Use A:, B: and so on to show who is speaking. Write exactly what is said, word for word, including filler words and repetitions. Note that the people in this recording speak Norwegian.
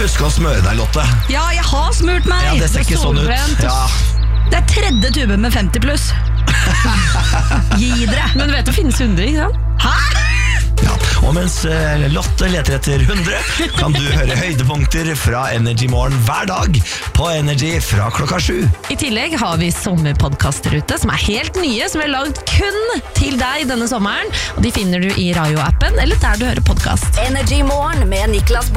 A: huske å smøre deg, Lotte?
B: Ja, jeg har smurt meg.
A: Ja, det ser ikke sånn ut. Ja.
B: Det er tredje tube med femti pluss. Gi dere.
C: Men du vet det finnes hundre, ikke sant?
B: Hæ?
A: Ja. Og mens eh, Lotte leter etter hundre, kan du høre høydepunkter fra Energy Morgen hver dag på Energy fra klokka sju.
C: I tillegg har vi sommerpodkaster ute som er helt nye, som vi har laget kun til deg denne sommeren. Og de finner du i Radio-appen eller der du hører podcast.
D: Energy Morgen med Niklas